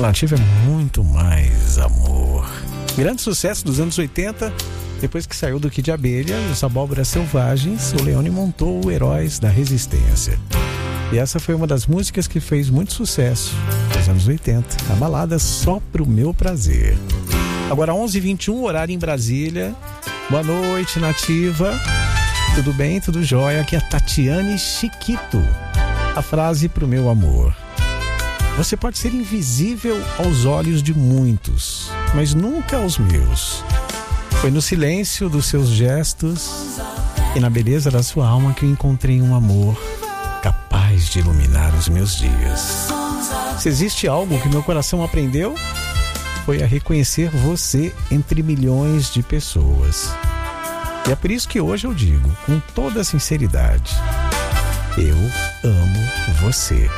Nativa é muito mais amor. Grande sucesso dos anos 80. Depois que saiu do Kid de Abelha, os Abóboras Selvagens, o Leone montou o Heróis da Resistência. E essa foi uma das músicas que fez muito sucesso nos anos 80. A balada Só Pro Meu Prazer. Agora 11h21, horário em Brasília. Boa noite, Nativa. Tudo bem? Tudo jóia? Aqui é a Tatiane Chiquito. A frase pro meu amor. Você pode ser invisível aos olhos de muitos, mas nunca aos meus. Foi no silêncio dos seus gestos e na beleza da sua alma que eu encontrei um amor capaz de iluminar os meus dias. Se existe algo que meu coração aprendeu, foi a reconhecer você entre milhões de pessoas. E é por isso que hoje eu digo, com toda a sinceridade, eu amo você.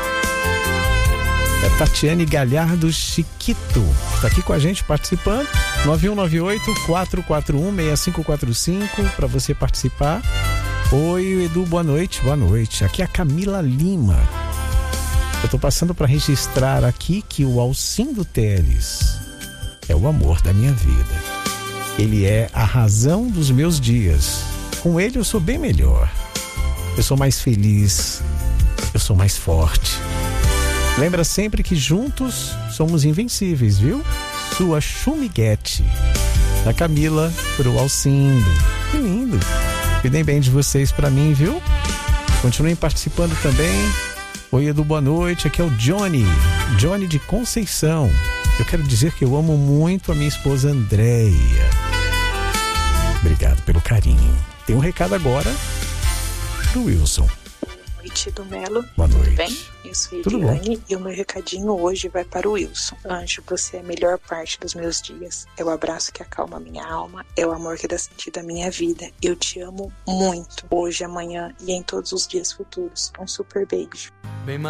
É Tatiane Galhardo Chiquito. Está aqui com a gente participando. 9198-441-6545 para você participar. Oi, Edu, boa noite. Boa noite. Aqui é a Camila Lima. Eu estou passando para registrar aqui que o Alcindo Teles é o amor da minha vida. Ele é a razão dos meus dias. Com ele eu sou bem melhor. Eu sou mais feliz. Eu sou mais forte. Lembra sempre que juntos somos invencíveis, viu? Sua Chumiguete. Da Camila pro Alcindo. Que lindo. Cuidem bem de vocês pra mim, viu? Continuem participando também. Oi, Edu, boa noite. Aqui é o Johnny. Johnny de Conceição. Eu quero dizer que eu amo muito a minha esposa Andréia. Obrigado pelo carinho. Tem um recado agora pro Wilson. Boa noite, do Melo. Boa noite. Tudo bem? Eu sou a Ediane e o meu recadinho hoje vai para o Wilson. Anjo, você é a melhor parte dos meus dias. É o abraço que acalma a minha alma. É o amor que dá sentido à minha vida. Eu te amo muito. Hoje, amanhã e em todos os dias futuros. Um super beijo. Bem